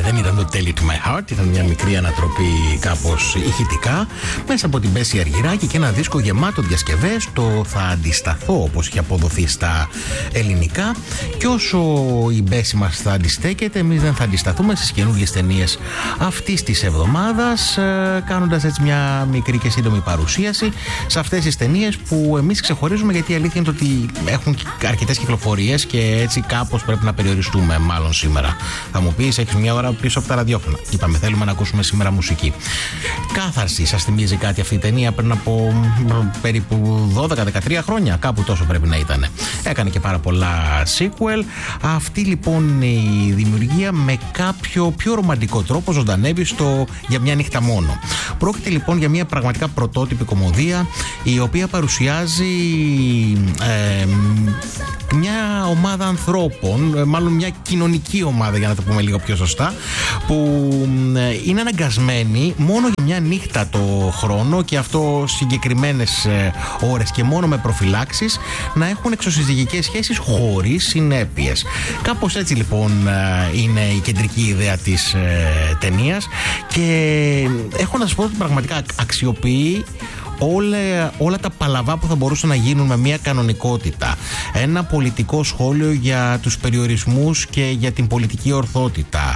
δεν ήταν το Tell It My Heart, ήταν μια μικρή ανατροπή κάπως ηχητικά μέσα από την Μπέση Αργυράκη και ένα δίσκο γεμάτο διασκευές, το Θα Αντισταθώ όπως είχε αποδοθεί στα ελληνικά. Και όσο η Μπέση μας θα αντιστέκεται, εμείς δεν θα αντισταθούμε στις καινούργιες ταινίες αυτής της εβδομάδας, κάνοντας έτσι μια μικρή και σύντομη παρουσίαση σε αυτές τις ταινίες που εμείς ξεχωρίζουμε, γιατί η αλήθεια είναι ότι έχουν αρκετές κυκλοφορίες και έτσι κάπως πρέπει να περιοριστούμε μάλλον σήμερα. Θα μου πεις, έχεις μια ώρα πίσω από τα ραδιόφωνα. Είπαμε, θέλουμε να ακούσουμε σήμερα μουσική. Κάθαρση, σας θυμίζει κάτι αυτή η ταινία πριν από περίπου 12-13 χρόνια, κάπου τόσο πρέπει να ήταν. Έκανε και πάρα πολλά sequel. Αυτή λοιπόν η δημιουργία με κάποιο πιο ρομαντικό τρόπο ζωντανεύει στο Για μια νύχτα μόνο. Πρόκειται λοιπόν για μια πραγματικά πρωτότυπη κομμωδία, η οποία παρουσιάζει μια ομάδα ανθρώπων, μάλλον μια κοινωνική ομάδα για να το πούμε λίγο πιο σωστά, που είναι αναγκασμένοι μόνο για μια νύχτα το χρόνο, και αυτό συγκεκριμένες ώρες και μόνο με προφυλάξεις, να έχουν εξωσυζυγικές σχέσεις χωρίς συνέπειες. Κάπως έτσι λοιπόν είναι η κεντρική ιδέα της ταινίας, και έχω να σας πω ότι πραγματικά αξιοποιεί όλα τα παλαβά που θα μπορούσαν να γίνουν με μια κανονικότητα. Ένα πολιτικό σχόλιο για τους περιορισμούς και για την πολιτική ορθότητα.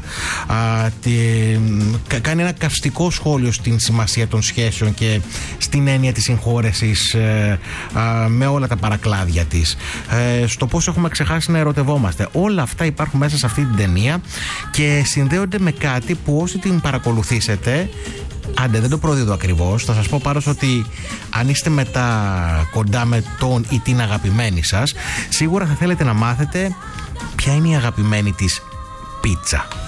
Κάνει ένα καυστικό σχόλιο στην σημασία των σχέσεων και στην έννοια της συγχώρεσης, με όλα τα παρακλάδια της. Στο πώς έχουμε ξεχάσει να ερωτευόμαστε. Όλα αυτά υπάρχουν μέσα σε αυτή την ταινία και συνδέονται με κάτι που όσοι την παρακολουθήσετε, άντε δεν το προδίδω ακριβώς, θα σας πω πάρος ότι αν είστε μετά κοντά με τον ή την αγαπημένη σας, σίγουρα θα θέλετε να μάθετε ποια είναι η αγαπημένη της πίτσα.